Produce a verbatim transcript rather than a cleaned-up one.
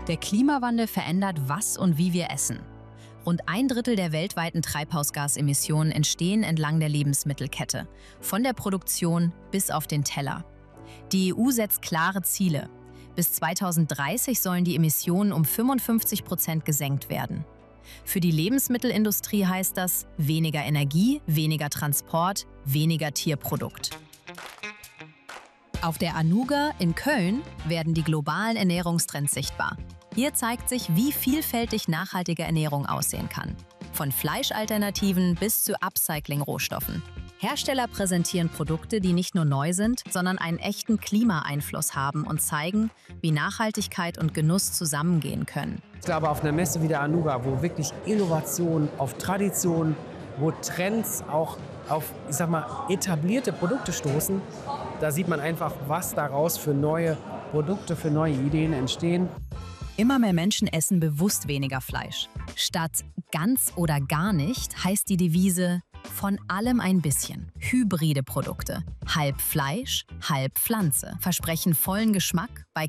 Der Klimawandel verändert, was und wie wir essen. Rund ein Drittel der weltweiten Treibhausgasemissionen entstehen entlang der Lebensmittelkette, von der Produktion bis auf den Teller. Die E U setzt klare Ziele. Bis zweitausenddreißig sollen die Emissionen um fünfundfünfzig Prozent gesenkt werden. Für die Lebensmittelindustrie heißt das weniger Energie, weniger Transport, weniger Tierprodukt. Auf der Anuga in Köln werden die globalen Ernährungstrends sichtbar. Hier zeigt sich, wie vielfältig nachhaltige Ernährung aussehen kann. Von Fleischalternativen bis zu Upcycling-Rohstoffen. Hersteller präsentieren Produkte, die nicht nur neu sind, sondern einen echten Klimaeinfluss haben und zeigen, wie Nachhaltigkeit und Genuss zusammengehen können. Ich glaube, auf einer Messe wie der Anuga, wo wirklich Innovation auf Tradition, wo Trends auch auf, ich sag mal, etablierte Produkte stoßen, da sieht man einfach, was daraus für neue Produkte, für neue Ideen entstehen. Immer mehr Menschen essen bewusst weniger Fleisch. Statt ganz oder gar nicht heißt die Devise von allem ein bisschen. Hybride Produkte, halb Fleisch, halb Pflanze, versprechen vollen Geschmack bei